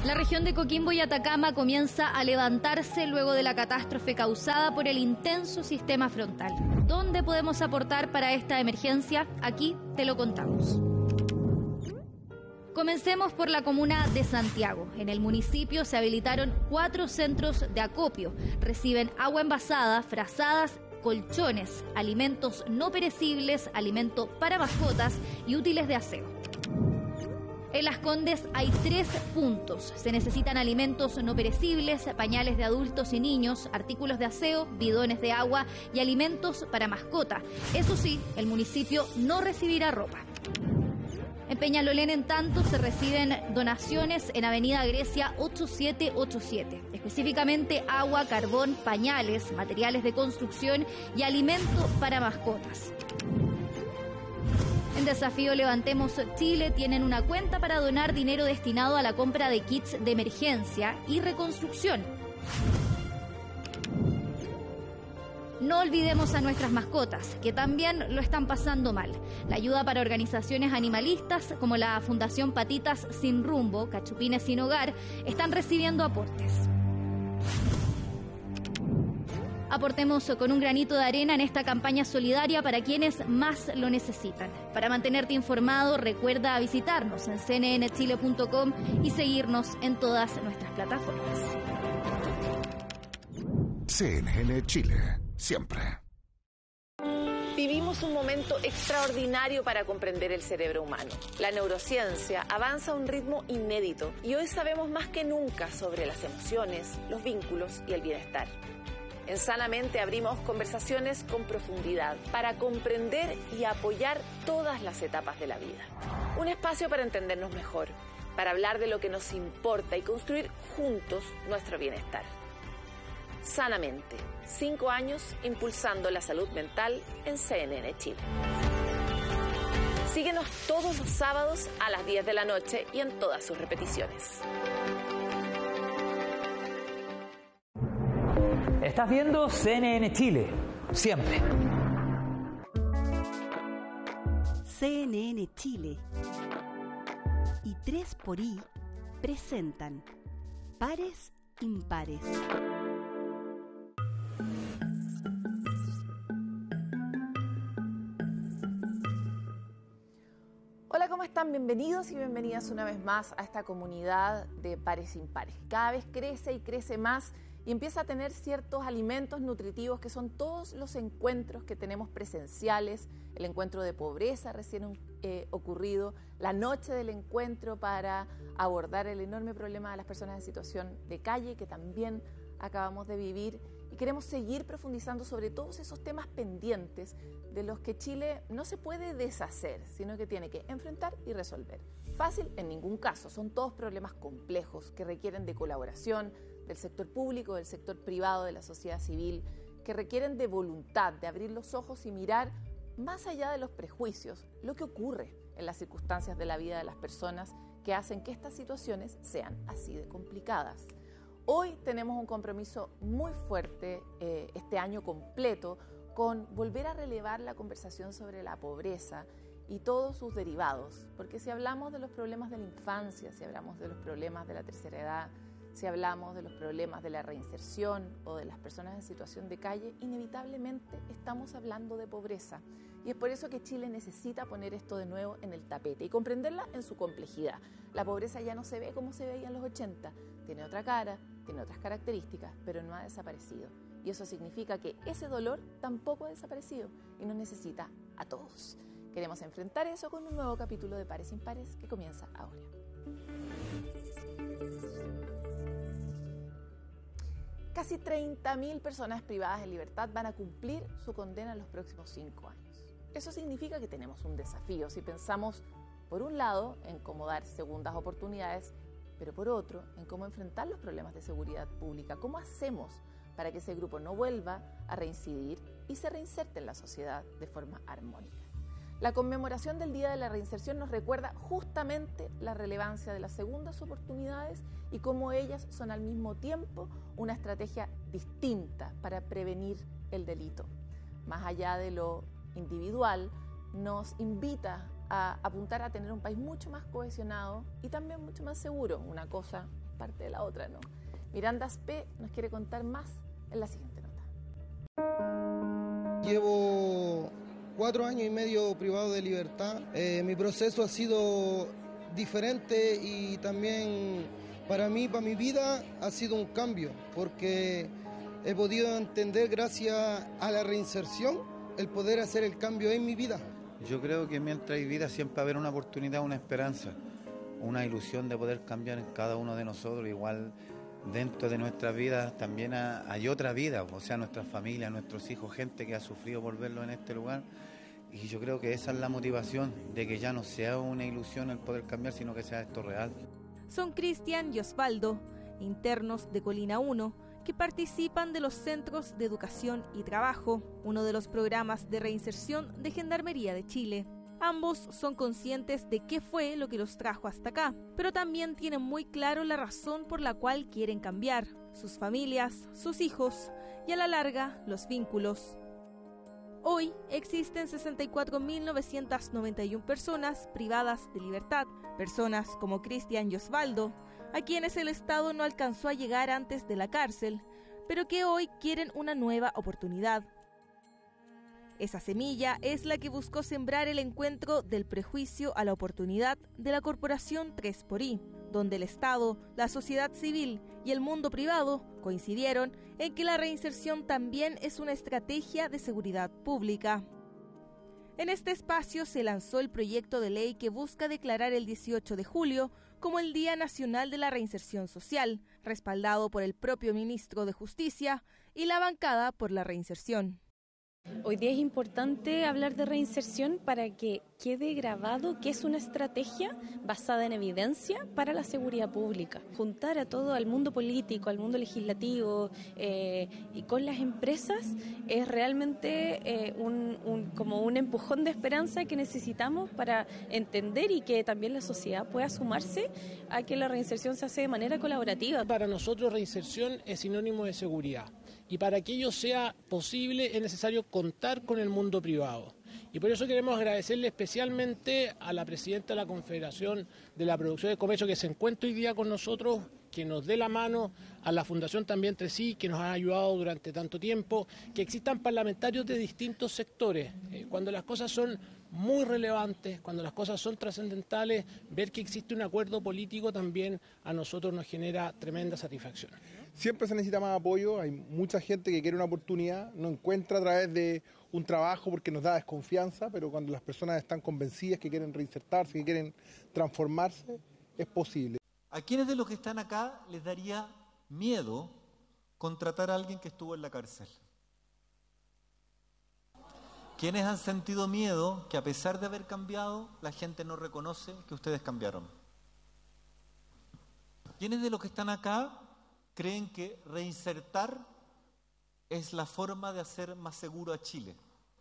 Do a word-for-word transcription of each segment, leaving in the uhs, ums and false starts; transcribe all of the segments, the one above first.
La región de Coquimbo y Atacama comienza a levantarse luego de la catástrofe causada por el intenso sistema frontal. ¿Dónde podemos aportar para esta emergencia? Aquí te lo contamos. Comencemos por la comuna de Santiago. En el municipio se habilitaron cuatro centros de acopio. Reciben agua envasada, frazadas, colchones, alimentos no perecibles, alimento para mascotas y útiles de aseo. En Las Condes hay tres puntos. Se necesitan alimentos no perecibles, pañales de adultos y niños, artículos de aseo, bidones de agua y alimentos para mascota. Eso sí, el municipio no recibirá ropa. En Peñalolén, en tanto, se reciben donaciones en Avenida Grecia ocho siete ocho siete, específicamente agua, carbón, pañales, materiales de construcción y alimento para mascotas. En Desafío Levantemos Chile tienen una cuenta para donar dinero destinado a la compra de kits de emergencia y reconstrucción. No olvidemos a nuestras mascotas, que también lo están pasando mal. La ayuda para organizaciones animalistas como la Fundación Patitas Sin Rumbo, Cachupines Sin Hogar, están recibiendo aportes. Aportemos con un granito de arena en esta campaña solidaria para quienes más lo necesitan. Para mantenerte informado, recuerda visitarnos en c n n chile punto com y seguirnos en todas nuestras plataformas. C N N Chile, siempre. Vivimos un momento extraordinario para comprender el cerebro humano. La neurociencia avanza a un ritmo inédito y hoy sabemos más que nunca sobre las emociones, los vínculos y el bienestar. En Sanamente abrimos conversaciones con profundidad para comprender y apoyar todas las etapas de la vida. Un espacio para entendernos mejor, para hablar de lo que nos importa y construir juntos nuestro bienestar. Sanamente, cinco años impulsando la salud mental en C N N Chile. Síguenos todos los sábados a las diez de la noche y en todas sus repeticiones. Estás viendo C N N Chile, siempre. C N N Chile y tres por I presentan Pares Impares. Hola, ¿cómo están? Bienvenidos y bienvenidas una vez más a esta comunidad de Pares Impares. Cada vez crece y crece más y empieza a tener ciertos alimentos nutritivos que son todos los encuentros que tenemos presenciales, el encuentro de pobreza recién eh, ocurrido, la noche del encuentro para abordar el enorme problema de las personas en situación de calle que también acabamos de vivir, y queremos seguir profundizando sobre todos esos temas pendientes de los que Chile no se puede deshacer, sino que tiene que enfrentar y resolver. Fácil en ningún caso, son todos problemas complejos que requieren de colaboración del sector público, del sector privado, de la sociedad civil, que requieren de voluntad, de abrir los ojos y mirar más allá de los prejuicios, lo que ocurre en las circunstancias de la vida de las personas que hacen que estas situaciones sean así de complicadas. Hoy tenemos un compromiso muy fuerte eh, este año completo con volver a relevar la conversación sobre la pobreza y todos sus derivados, porque si hablamos de los problemas de la infancia, si hablamos de los problemas de la tercera edad, si hablamos de los problemas de la reinserción o de las personas en situación de calle, inevitablemente estamos hablando de pobreza. Y es por eso que Chile necesita poner esto de nuevo en el tapete y comprenderla en su complejidad. La pobreza ya no se ve como se veía en los ochenta, tiene otra cara, tiene otras características, pero no ha desaparecido. Y eso significa que ese dolor tampoco ha desaparecido y nos necesita a todos. Queremos enfrentar eso con un nuevo capítulo de Pares Impares que comienza ahora. Casi treinta mil personas privadas de libertad van a cumplir su condena en los próximos cinco años. Eso significa que tenemos un desafío si pensamos, por un lado, en cómo dar segundas oportunidades, pero por otro, en cómo enfrentar los problemas de seguridad pública. ¿Cómo hacemos para que ese grupo no vuelva a reincidir y se reinserte en la sociedad de forma armónica? La conmemoración del Día de la Reinserción nos recuerda justamente la relevancia de las segundas oportunidades y cómo ellas son al mismo tiempo una estrategia distinta para prevenir el delito. Más allá de lo individual, nos invita a apuntar a tener un país mucho más cohesionado y también mucho más seguro. Una cosa parte de la otra no. Miranda Aspe nos quiere contar más en la siguiente nota. Llevo cuatro años y medio privado de libertad. Eh, mi proceso ha sido diferente y también para mí, para mi vida, ha sido un cambio, porque he podido entender, gracias a la reinserción, el poder hacer el cambio en mi vida. Yo creo que mientras hay vida siempre va a haber una oportunidad, una esperanza, una ilusión de poder cambiar en cada uno de nosotros. Igual dentro de nuestras vidas también hay otra vida, o sea, nuestras familias, nuestros hijos, gente que ha sufrido por verlo en este lugar. Y yo creo que esa es la motivación, de que ya no sea una ilusión el poder cambiar, sino que sea esto real. Son Cristian y Osvaldo, internos de Colina uno, que participan de los Centros de Educación y Trabajo, uno de los programas de reinserción de Gendarmería de Chile. Ambos son conscientes de qué fue lo que los trajo hasta acá, pero también tienen muy claro la razón por la cual quieren cambiar: sus familias, sus hijos y a la larga los vínculos. Hoy existen sesenta y cuatro mil novecientas noventa y una personas privadas de libertad, personas como Cristian y Osvaldo, a quienes el Estado no alcanzó a llegar antes de la cárcel, pero que hoy quieren una nueva oportunidad. Esa semilla es la que buscó sembrar el encuentro del prejuicio a la oportunidad de la Corporación tres por I, donde el Estado, la sociedad civil y el mundo privado coincidieron en que la reinserción también es una estrategia de seguridad pública. En este espacio se lanzó el proyecto de ley que busca declarar el dieciocho de julio como el Día Nacional de la Reinserción Social, respaldado por el propio ministro de Justicia y la bancada por la reinserción. Hoy día es importante hablar de reinserción para que quede grabado que es una estrategia basada en evidencia para la seguridad pública. Juntar a todo, al mundo político, al mundo legislativo eh, y con las empresas es realmente eh, un, un, como un empujón de esperanza que necesitamos para entender y que también la sociedad pueda sumarse a que la reinserción se hace de manera colaborativa. Para nosotros reinserción es sinónimo de seguridad. Y para que ello sea posible es necesario contar con el mundo privado. Y por eso queremos agradecerle especialmente a la presidenta de la Confederación de la Producción de Comercio que se encuentra hoy día con nosotros, que nos dé la mano, a la Fundación también tres I, que nos ha ayudado durante tanto tiempo, que existan parlamentarios de distintos sectores. Eh, cuando las cosas son muy relevantes, cuando las cosas son trascendentales, ver que existe un acuerdo político también a nosotros nos genera tremenda satisfacción. Siempre se necesita más apoyo, hay mucha gente que quiere una oportunidad, no encuentra a través de un trabajo porque nos da desconfianza, pero cuando las personas están convencidas que quieren reinsertarse, que quieren transformarse, es posible. ¿A quiénes de los que están acá les daría miedo contratar a alguien que estuvo en la cárcel? ¿Quiénes han sentido miedo que a pesar de haber cambiado, la gente no reconoce que ustedes cambiaron? ¿Quiénes de los que están acá creen que reinsertar es la forma de hacer más seguro a Chile?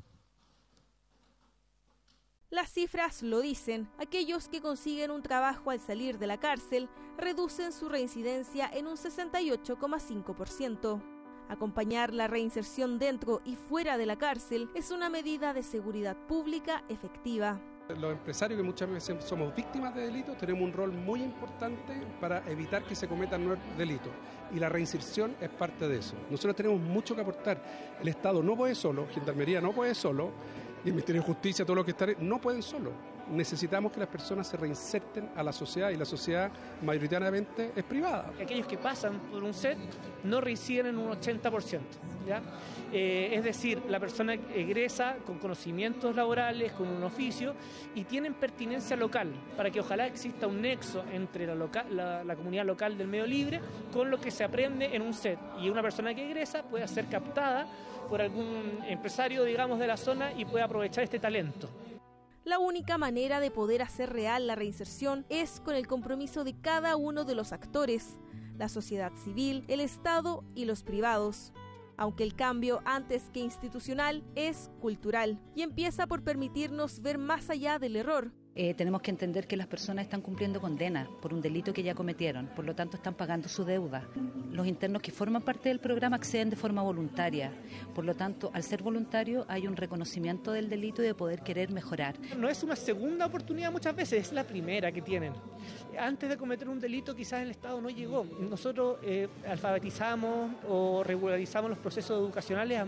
Las cifras lo dicen. Aquellos que consiguen un trabajo al salir de la cárcel reducen su reincidencia en un sesenta y ocho coma cinco por ciento. Acompañar la reinserción dentro y fuera de la cárcel es una medida de seguridad pública efectiva. Los empresarios, que muchas veces somos víctimas de delitos, tenemos un rol muy importante para evitar que se cometan nuevos delitos. Y la reinserción es parte de eso. Nosotros tenemos mucho que aportar. El Estado no puede solo, Gendarmería no puede solo, y el Ministerio de Justicia, todo lo que está, no pueden solo. Necesitamos que las personas se reinserten a la sociedad, y la sociedad mayoritariamente es privada. Aquellos que pasan por un set no reinciden en un ochenta por ciento, ¿ya? Eh, es decir, la persona egresa con conocimientos laborales, con un oficio, y tienen pertinencia local, para que ojalá exista un nexo entre la, local, la, la comunidad local del medio libre con lo que se aprende en un set, y una persona que egresa pueda ser captada por algún empresario, digamos, de la zona y pueda aprovechar este talento. La única manera de poder hacer real la reinserción es con el compromiso de cada uno de los actores, la sociedad civil, el Estado y los privados. Aunque el cambio, antes que institucional, es cultural y empieza por permitirnos ver más allá del error, Eh, tenemos que entender que las personas están cumpliendo condena por un delito que ya cometieron, por lo tanto están pagando su deuda. Los internos que forman parte del programa acceden de forma voluntaria, por lo tanto, al ser voluntario hay un reconocimiento del delito y de poder querer mejorar. No es una segunda oportunidad muchas veces, es la primera que tienen. Antes de cometer un delito quizás el Estado no llegó. Nosotros eh, alfabetizamos o regularizamos los procesos educacionales a